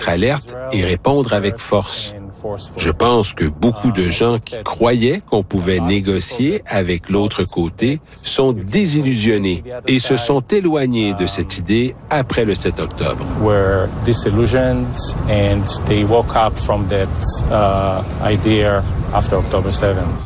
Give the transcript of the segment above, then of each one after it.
être alerte et répondre avec force. Je pense que beaucoup de gens qui croyaient qu'on pouvait négocier avec l'autre côté sont désillusionnés et se sont éloignés de cette idée après le 7 octobre. Were disillusioned and they woke up from that idea after October 7th.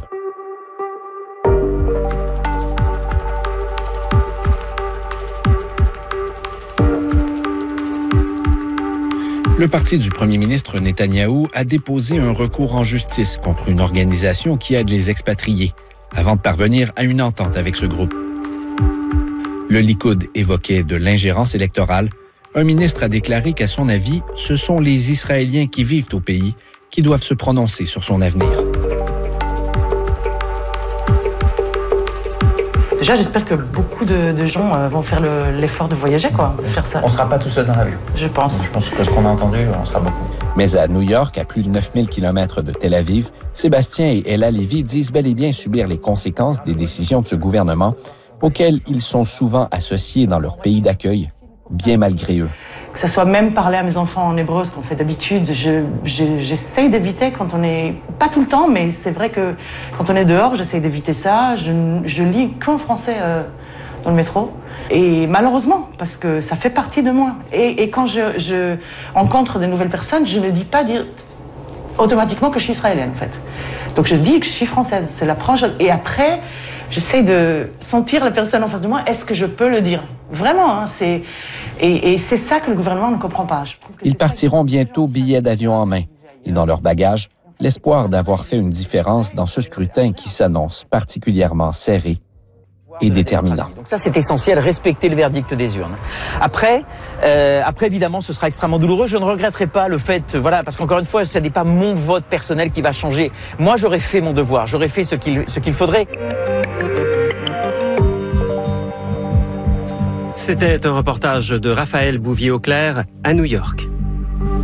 Le parti du premier ministre Netanyahou a déposé un recours en justice contre une organisation qui aide les expatriés, avant de parvenir à une entente avec ce groupe. Le Likoud évoquait de l'ingérence électorale. Un ministre a déclaré qu'à son avis, ce sont les Israéliens qui vivent au pays qui doivent se prononcer sur son avenir. Déjà, j'espère que beaucoup de gens vont faire l'effort de voyager, quoi, de faire ça. On ne sera pas tout seul dans l'avion. Je pense. Je pense que ce qu'on a entendu, on sera beaucoup. Mais à New York, à plus de 9000 km de Tel Aviv, Sébastien et Ella Lévy disent bel et bien subir les conséquences des décisions de ce gouvernement auxquelles ils sont souvent associés dans leur pays d'accueil, bien malgré eux. Que ça soit même parler à mes enfants en hébreu, ce qu'on fait d'habitude, j'essaye d'éviter quand on est... Pas tout le temps, mais c'est vrai que quand on est dehors, j'essaye d'éviter ça. Je lis qu'en français dans le métro. Et malheureusement, parce que ça fait partie de moi. Et quand je rencontre de nouvelles personnes, je ne dis pas automatiquement que je suis israélienne, en fait. Donc je dis que je suis française. C'est la première chose. Et après, j'essaye de sentir la personne en face de moi. Est-ce que je peux le dire ? Vraiment, hein, et c'est ça que le gouvernement ne comprend pas. Ils partiront bientôt billets d'avion en main. Et dans leur bagage, l'espoir d'avoir fait une différence dans ce scrutin qui s'annonce particulièrement serré et déterminant. Donc ça, c'est essentiel, respecter le verdict des urnes. Après, évidemment, ce sera extrêmement douloureux. Je ne regretterai pas le fait, parce qu'encore une fois, ce n'est pas mon vote personnel qui va changer. Moi, j'aurais fait mon devoir, j'aurais fait ce qu'il faudrait. C'était un reportage de Raphaël Bouvier-Auclair à New York.